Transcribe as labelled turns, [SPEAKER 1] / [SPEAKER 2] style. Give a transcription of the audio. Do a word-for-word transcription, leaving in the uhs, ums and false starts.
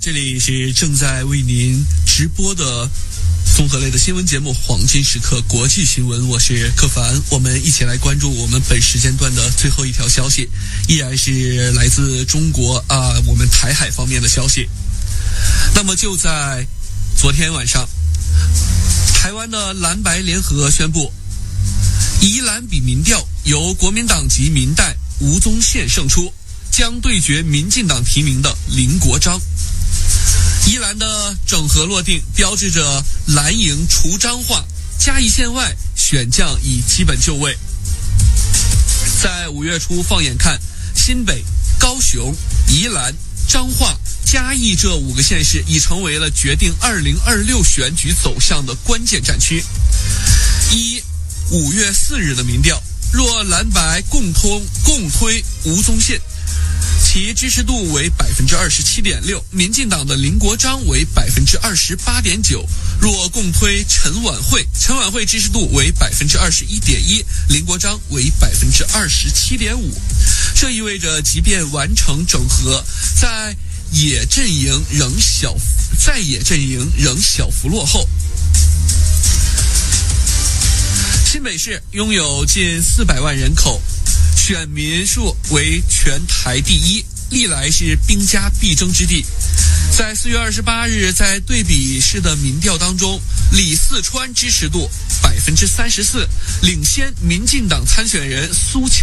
[SPEAKER 1] 这里是正在为您直播的综合类的新闻节目《黄金时刻国际新闻》，我是柯凡，我们一起来关注我们本时间段的最后一条消息，依然是来自中国啊、呃，我们台海方面的消息。那么就在昨天晚上，台湾的蓝白联合宣布，宜兰比民调由国民党籍民代吴宗宪胜出，将对决民进党提名的林国璋。宜兰的整合落定，标志着蓝营除彰化，嘉义县外选将已基本就位。在五月初放眼看，新北、高雄、宜兰、彰化、嘉义这五个县市已成为了决定二零二六选举走向的关键战区。一五月四日的民调，若蓝白共通共推吴宗宪，其支持度为百分之二十七点六，民进党的林国璋为百分之二十八点九。若共推陈婉慧，陈婉慧支持度为百分之二十一点一，林国璋为百分之二十七点五。这意味着，即便完成整合，在野阵营仍小在野阵营仍小幅落后。新北市拥有近四百万人口，选民数为全台第一，历来是兵家必争之地。在四月二十八日，在对比式的民调当中，李四川支持度百分之三十四，领先民进党参选人苏巧